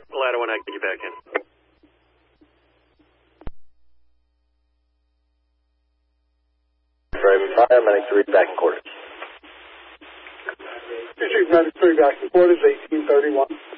Ladder 1, I can get you back in. Driving fire, medic 3 back in quarters. District medic 3 back in quarters, 1831.